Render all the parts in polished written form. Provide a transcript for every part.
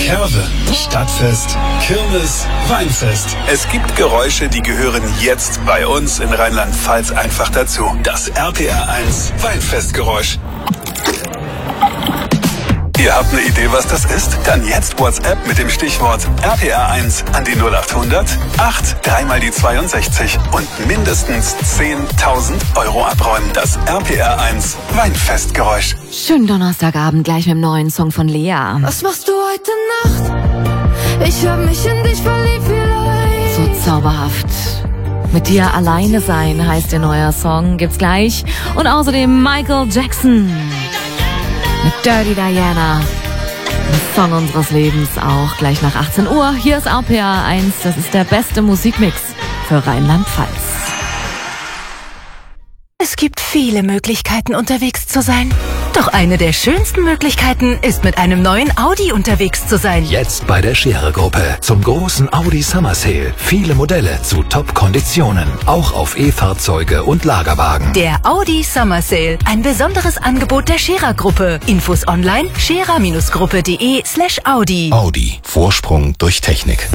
Kerwe, Stadtfest, Kirmes, Weinfest. Es gibt Geräusche, die gehören jetzt bei uns in Rheinland-Pfalz einfach dazu. Das RPR1 Weinfestgeräusch. Ihr habt eine Idee, was das ist? Dann jetzt WhatsApp mit dem Stichwort RPR1 an die 0800 8 3 mal die 62 und mindestens 10.000 € abräumen. Das RPR1 Weinfestgeräusch. Schönen Donnerstagabend gleich mit dem neuen Song von Lea. Was machst du heute Nacht? Ich hab mich in dich verliebt vielleicht. So zauberhaft. Mit dir alleine sein heißt der neue Song. Gibt's gleich. Und außerdem Michael Jackson mit Dirty Diana. Ein Song unseres Lebens auch gleich nach 18 Uhr. Hier ist RPR1. Das ist der beste Musikmix für Rheinland-Pfalz. Es gibt viele Möglichkeiten, unterwegs zu sein. Doch eine der schönsten Möglichkeiten ist, mit einem neuen Audi unterwegs zu sein. Jetzt bei der Scherer-Gruppe zum großen Audi Summer Sale. Viele Modelle zu Top-Konditionen. Auch auf E-Fahrzeuge und Lagerwagen. Der Audi Summer Sale. Ein besonderes Angebot der Scherer-Gruppe. Infos online scherer-gruppe.de/Audi. Audi. Vorsprung durch Technik.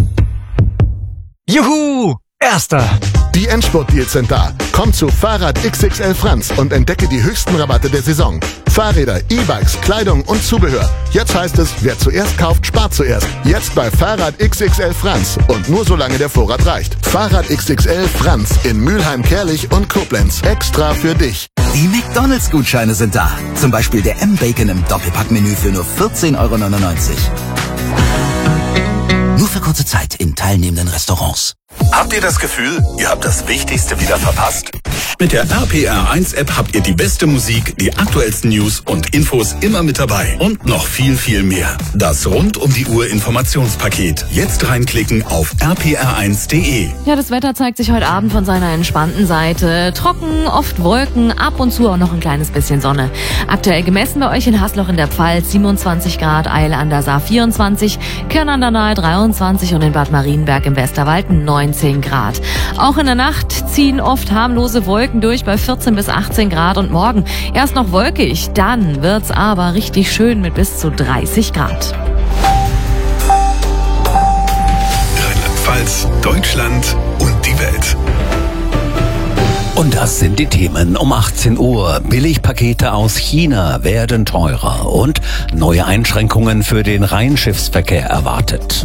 Juhu! Erster! Die Endspurt-Deals sind da. Komm zu Fahrrad XXL Franz und entdecke die höchsten Rabatte der Saison. Fahrräder, E-Bikes, Kleidung und Zubehör. Jetzt heißt es, wer zuerst kauft, spart zuerst. Jetzt bei Fahrrad XXL Franz. Und nur solange der Vorrat reicht. Fahrrad XXL Franz in Mülheim-Kerlich und Koblenz. Extra für dich. Die McDonalds-Gutscheine sind da. Zum Beispiel der M-Bacon im Doppelpackmenü für nur 14,99 €. Nur für kurze Zeit in teilnehmenden Restaurants. Habt ihr das Gefühl, ihr habt das Wichtigste wieder verpasst? Mit der RPR1-App habt ihr die beste Musik, die aktuellsten News und Infos immer mit dabei. Und noch viel, viel mehr. Das Rund-um-die-Uhr-Informationspaket. Jetzt reinklicken auf rpr1.de. Ja, das Wetter zeigt sich heute Abend von seiner entspannten Seite. Trocken, oft Wolken, ab und zu auch noch ein kleines bisschen Sonne. Aktuell gemessen bei euch in Hasloch in der Pfalz 27 Grad, Eil an der Saar 24, Kirn an der Nahe 23 und in Bad Marienberg im Westerwald 19 Grad. Auch in der Nacht ziehen oft harmlose Wolken durch bei 14 bis 18 Grad und morgen erst noch wolkig, dann wird's aber richtig schön mit bis zu 30 Grad. Rheinland-Pfalz, Deutschland und die Welt. Und das sind die Themen um 18 Uhr. Billigpakete aus China werden teurer und neue Einschränkungen für den Rheinschiffsverkehr erwartet.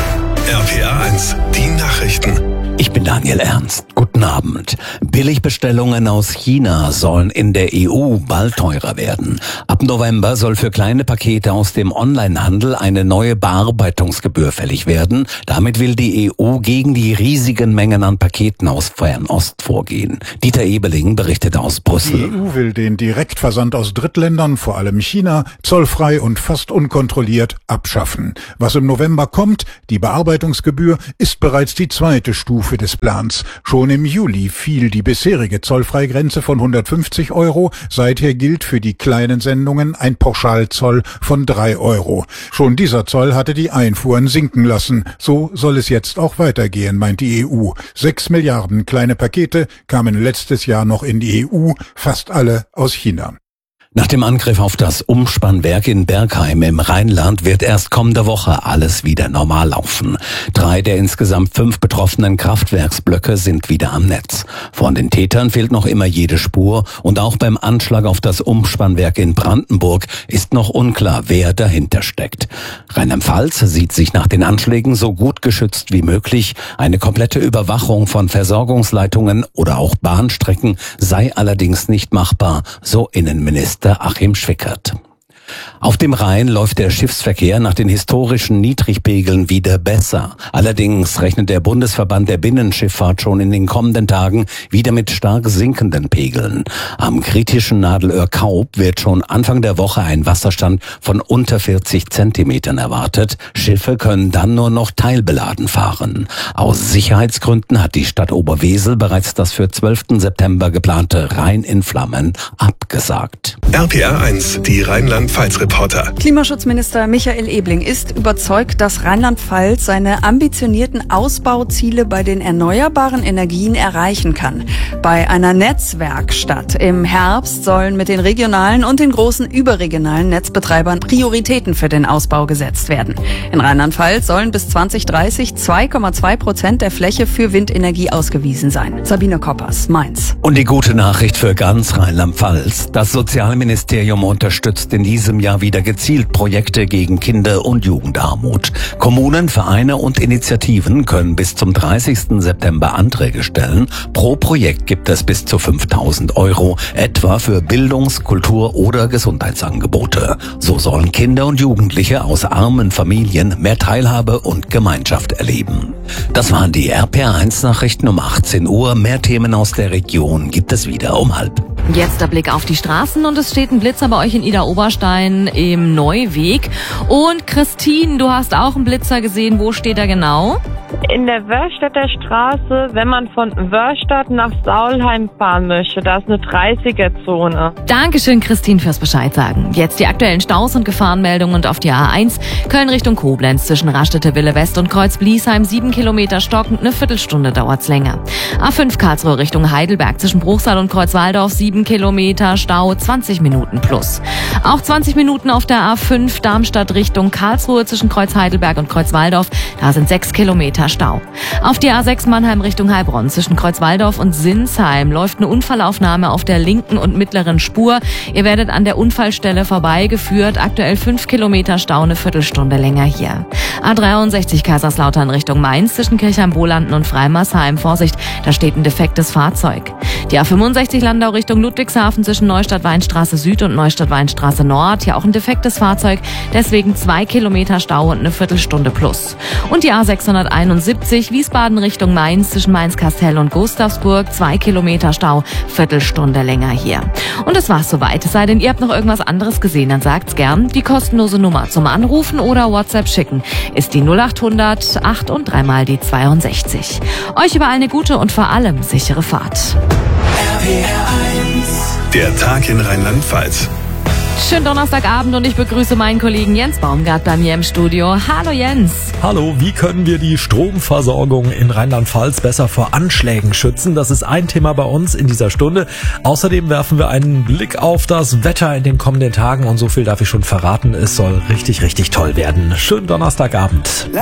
RPR1, die Nachrichten. Ich bin Daniel Ernst. Guten Abend. Billigbestellungen aus China sollen in der EU bald teurer werden. Ab November soll für kleine Pakete aus dem Onlinehandel eine neue Bearbeitungsgebühr fällig werden. Damit will die EU gegen die riesigen Mengen an Paketen aus Fernost vorgehen. Dieter Ebeling berichtet aus Brüssel. Die EU will den Direktversand aus Drittländern, vor allem China, zollfrei und fast unkontrolliert abschaffen. Was im November kommt, die Bearbeitungsgebühr, ist bereits die zweite Stufe des Plans. Schon im Juli fiel die bisherige Zollfreigrenze von 150 €. Seither gilt für die kleinen Sendungen ein Pauschalzoll von 3 €. Schon dieser Zoll hatte die Einfuhren sinken lassen. So soll es jetzt auch weitergehen, meint die EU. 6 Milliarden kleine Pakete kamen letztes Jahr noch in die EU, fast alle aus China. Nach dem Angriff auf das Umspannwerk in Bergheim im Rheinland wird erst kommende Woche alles wieder normal laufen. 3 der insgesamt 5 betroffenen Kraftwerksblöcke sind wieder am Netz. Von den Tätern fehlt noch immer jede Spur und auch beim Anschlag auf das Umspannwerk in Brandenburg ist noch unklar, wer dahinter steckt. Rheinland-Pfalz sieht sich nach den Anschlägen so gut geschützt wie möglich. Eine komplette Überwachung von Versorgungsleitungen oder auch Bahnstrecken sei allerdings nicht machbar, so Innenminister Achim Schwickert. Auf dem Rhein läuft der Schiffsverkehr nach den historischen Niedrigpegeln wieder besser. Allerdings rechnet der Bundesverband der Binnenschifffahrt schon in den kommenden Tagen wieder mit stark sinkenden Pegeln. Am kritischen Nadelöhr Kaub wird schon Anfang der Woche ein Wasserstand von unter 40 Zentimetern erwartet. Schiffe können dann nur noch teilbeladen fahren. Aus Sicherheitsgründen hat die Stadt Oberwesel bereits das für 12. September geplante Rhein in Flammen abgesagt. RPR1, die Rheinland-Pfalz Rheinland-Pfalz-Reporter. Klimaschutzminister Michael Ebling ist überzeugt, dass Rheinland-Pfalz seine ambitionierten Ausbauziele bei den erneuerbaren Energien erreichen kann. Bei einer Netzwerkstatt im Herbst sollen mit den regionalen und den großen überregionalen Netzbetreibern Prioritäten für den Ausbau gesetzt werden. In Rheinland-Pfalz sollen bis 2030 2,2% der Fläche für Windenergie ausgewiesen sein. Sabine Koppers, Mainz. Und die gute Nachricht für ganz Rheinland-Pfalz. Das Sozialministerium unterstützt in diesem Jahr wieder gezielt Projekte gegen Kinder- und Jugendarmut. Kommunen, Vereine und Initiativen können bis zum 30. September Anträge stellen. Pro Projekt gibt es bis zu 5.000 €, etwa für Bildungs-, Kultur- oder Gesundheitsangebote. So sollen Kinder und Jugendliche aus armen Familien mehr Teilhabe und Gemeinschaft erleben. Das waren die RPR1-Nachrichten um 18 Uhr. Mehr Themen aus der Region gibt es wieder um 12:30. Jetzt der Blick auf die Straßen und es steht ein Blitzer bei euch in Idar-Oberstein im Neuweg. Und Christine, du hast auch einen Blitzer gesehen. Wo steht er genau? In der Wörstädter Straße, wenn man von Wörstadt nach Saulheim fahren möchte. Da ist eine 30er-Zone. Dankeschön, Christine, fürs Bescheid sagen. Jetzt die aktuellen Staus und Gefahrenmeldungen und auf die A1 Köln Richtung Koblenz zwischen Raststätte Wille West und Kreuz-Bliesheim 7 Kilometer stockend, eine Viertelstunde dauert's länger. A5 Karlsruhe Richtung Heidelberg zwischen Bruchsal und Kreuzwaldorf 7 Kilometer Stau, 20 Minuten plus. Auch 20 Minuten auf der A5 Darmstadt Richtung Karlsruhe zwischen Kreuz Heidelberg und Kreuzwaldorf, da sind 6 Kilometer Stau. Auf die A6 Mannheim Richtung Heilbronn zwischen Kreuzwaldorf und Sinsheim läuft eine Unfallaufnahme auf der linken und mittleren Spur. Ihr werdet an der Unfallstelle vorbeigeführt. Aktuell 5 Kilometer Stau, eine Viertelstunde länger hier. A63 Kaiserslautern Richtung Mainz zwischen Kirchheim-Bolanden und Freimersheim. Vorsicht, da steht ein defektes Fahrzeug. Die A65 Landau Richtung Ludwigshafen zwischen Neustadt-Weinstraße Süd und Neustadt-Weinstraße Nord. Hier auch ein defektes Fahrzeug, deswegen 2 Kilometer Stau und eine Viertelstunde plus. Und die A671 Wiesbaden Richtung Mainz zwischen Mainz-Kastel und Gustavsburg. 2 Kilometer Stau, Viertelstunde länger hier. Und das war's soweit. Es sei denn, ihr habt noch irgendwas anderes gesehen, dann sagt's gern. Die kostenlose Nummer zum Anrufen oder WhatsApp schicken ist die 0800 8 und 3 mal die 62. Euch überall eine gute und vor allem sichere Fahrt. Der Tag in Rheinland-Pfalz. Schönen Donnerstagabend und ich begrüße meinen Kollegen Jens Baumgart bei mir im Studio. Hallo Jens. Hallo, wie können wir die Stromversorgung in Rheinland-Pfalz besser vor Anschlägen schützen? Das ist ein Thema bei uns in dieser Stunde. Außerdem werfen wir einen Blick auf das Wetter in den kommenden Tagen und so viel darf ich schon verraten, es soll richtig, richtig toll werden. Schönen Donnerstagabend.